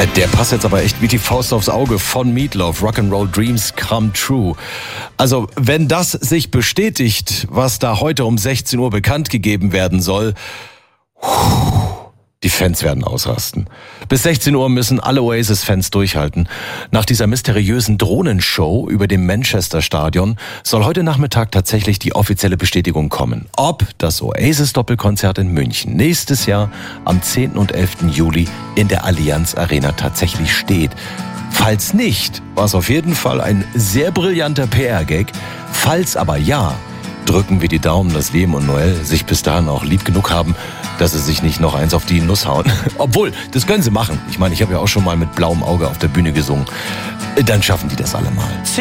Der passt jetzt aber echt wie die Faust aufs Auge von Meatloaf. Rock'n'Roll Dreams Come True. Also, wenn das sich bestätigt, was da heute um 16 Uhr bekannt gegeben werden soll, die Fans werden ausrasten. Bis 16 Uhr müssen alle Oasis-Fans durchhalten. Nach dieser mysteriösen Drohnenshow über dem Manchester-Stadion soll heute Nachmittag tatsächlich die offizielle Bestätigung kommen, ob das Oasis-Doppelkonzert in München nächstes Jahr am 10. und 11. Juli in der Allianz Arena tatsächlich steht. Falls nicht, war es auf jeden Fall ein sehr brillanter PR-Gag. Falls aber ja, drücken wir die Daumen, dass Liam und Noel sich bis dahin auch lieb genug haben, dass sie sich nicht noch eins auf die Nuss hauen. Obwohl, das können sie machen. Ich meine, ich habe ja auch schon mal mit blauem Auge auf der Bühne gesungen. Dann schaffen die das alle mal.